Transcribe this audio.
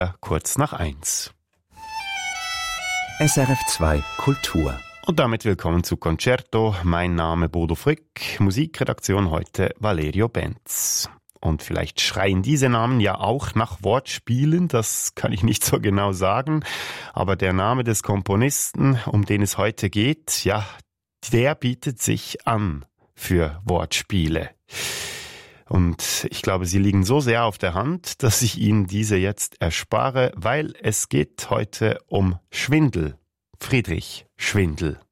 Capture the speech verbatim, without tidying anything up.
Kurz nach eins. S R F zwei Kultur. Und damit willkommen zu Concerto. Mein Name Bodo Frick, Musikredaktion heute Valerio Benz. Und vielleicht schreien diese Namen ja auch nach Wortspielen, das kann ich nicht so genau sagen. Aber der Name des Komponisten, um den es heute geht, ja, der bietet sich an für Wortspiele. Und ich glaube, sie liegen so sehr auf der Hand, dass ich Ihnen diese jetzt erspare, weil es geht heute um Schwindel. Friedrich Schwindel.